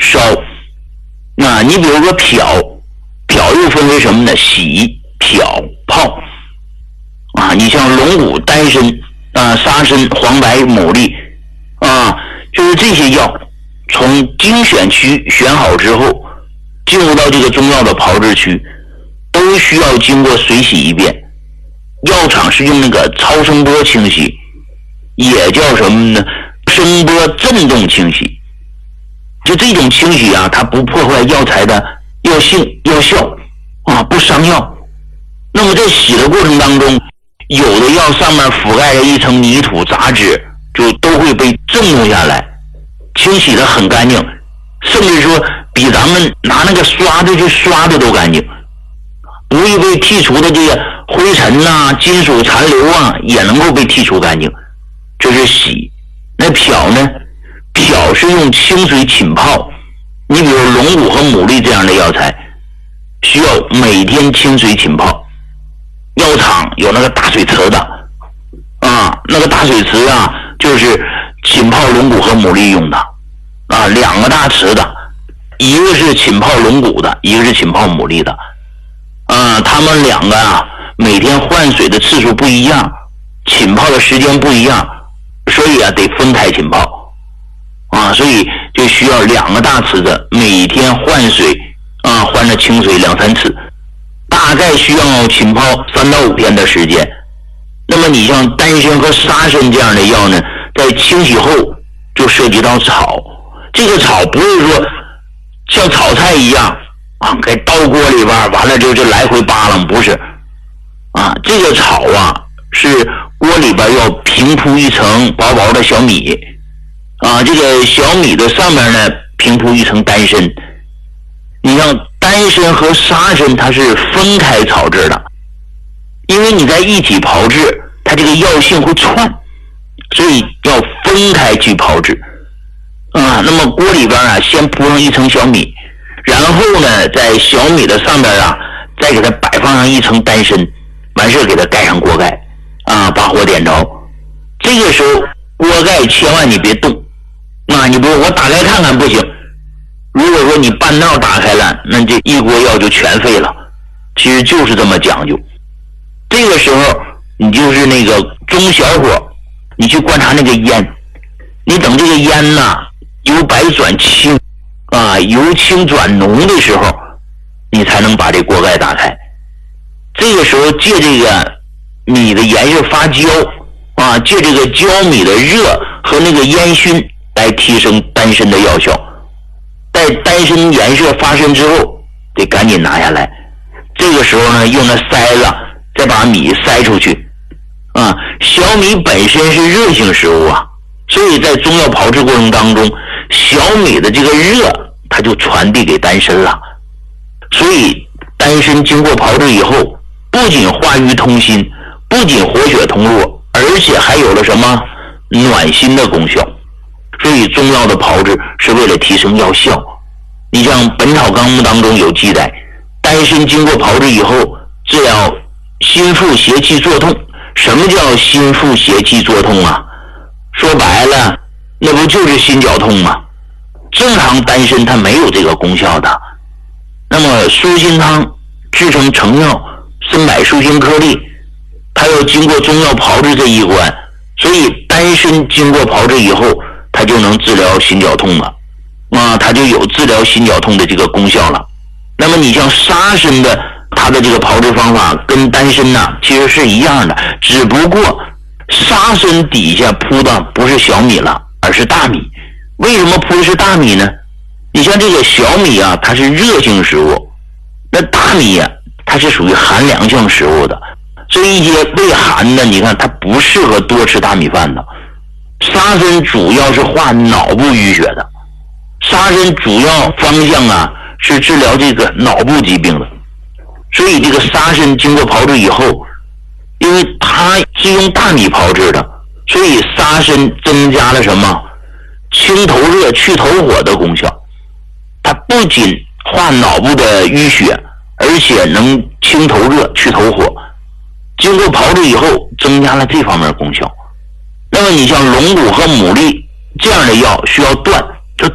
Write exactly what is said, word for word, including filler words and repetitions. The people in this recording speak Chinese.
烧。啊，你比如说漂，漂又分为什么呢？洗、漂、泡。啊，你像龙骨、丹参啊、沙参、黄白、牡蛎啊，就是这些药，从精选区选好之后，进入到这个中药的炮制区，都需要经过水洗一遍。药厂是用那个超声波清洗，也叫什么呢？声波振动清洗。就这种清洗啊，它不破坏药材的药性药效啊，不伤药。那么在洗的过程当中，有的药上面覆盖着一层泥土杂质，就都会被震动下来，清洗的很干净，甚至说比咱们拿那个刷子去刷的都干净。不易被剔除的这个灰尘呐、啊、金属残留啊，也能够被剔除干净。这是洗。那漂呢？漂是用清水浸泡。你比如龙骨和牡蛎这样的药材，需要每天清水浸泡。药厂有那个大水池的啊，那个大水池啊，就是浸泡龙骨和牡蛎用的啊，两个大池的，一个是浸泡龙骨的，一个是浸泡牡蛎的。啊，他们两个啊，每天换水的次数不一样，浸泡的时间不一样，所以啊，得分开浸泡啊，所以就需要两个大池子，每天换水啊，换着清水两三次，大概需要浸泡三到五天的时间。那么你像丹参和沙参这样的药呢，在清洗后就涉及到炒，这个炒不是说像炒菜一样啊，给倒锅里边完了之后就来回扒拉，不是啊，这个炒啊是锅里边要平铺一层薄薄的小米啊，这个小米的上面呢平铺一层丹参。你像丹参和沙参它是分开炒制的，因为你在一起炮制，它这个药性会串，所以要分开去炮制啊。那么锅里边啊先铺上一层小米，然后呢在小米的上面啊再给它摆放上一层丹参，完事给它盖上锅盖啊，把火点着。这个时候锅盖千万你别动啊，你不是我打开看看不行，如果说你半道打开了，那这一锅药就全废了。其实就是这么讲究。这个时候你就是那个中小火，你去观察那个烟，你等这个烟呐由白转青啊，由清转浓的时候，你才能把这锅盖打开。这个时候借这个米的颜色发焦啊，借这个焦米的热和那个烟熏来提升丹参的药效。在丹参颜色发生之后，得赶紧拿下来。这个时候呢，用那筛子再把米筛出去啊。小米本身是热性食物啊，所以在中药炮制过程当中，小米的这个热它就传递给丹参了。所以丹参经过炮制以后，不仅化瘀通心，不仅活血通络，而且还有了什么暖心的功效。所以中药的炮制是为了提升药效。你像《本草纲目》当中有记载，丹参经过炮制以后治疗心腹邪气作痛。什么叫心腹邪气作痛啊？说白了那不就是心绞痛吗？正常丹参它没有这个功效的。那么舒心汤制成成药参柏舒心颗粒，它要经过中药炮制这一关，所以丹参经过炮制以后，它就能治疗心绞痛了啊，它就有治疗心绞痛的这个功效了。那么你像沙参的它的这个炮制方法跟丹参呢其实是一样的，只不过沙参底下铺的不是小米了，而是大米。为什么铺的是大米呢？你像这个小米啊，它是热性食物，那大米啊它是属于寒凉性食物的，所以一些胃寒的，你看它不适合多吃大米饭的。沙参主要是化脑部淤血的，沙参主要方向啊是治疗这个脑部疾病的。所以这个沙参经过炮制以后，因为它是用大米炮制的，所以沙参增加了什么清头热去头火的功效。它不仅化脑部的淤血，而且能清头热去头火，经过炮制以后增加了这方面功效。那么你像龙骨和牡蛎这样的药需要断，